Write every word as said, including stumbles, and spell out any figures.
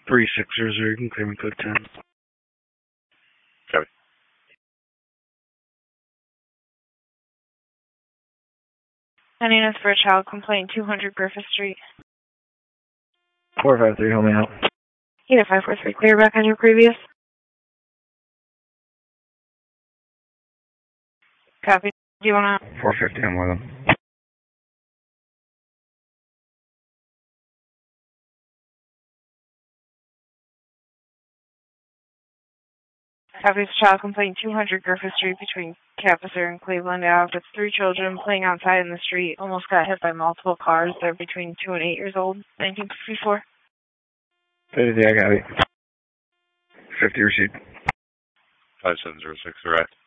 three six zero zero, you can clear me code ten. Copy. ten units for a child complaint, two hundred Griffith Street. four five three, help me out. Unit five four three, clear back on your previous. Copy. Do you want to? four fifty, I'm with him. Copy. Child complaint, two hundred Griffith Street between Capusar and Cleveland Ave. It's three children playing outside in the street. Almost got hit by multiple cars. They're between two and eight years old. nineteen fifty-four. fifty, I got it. fifty received. five seven zero six, right.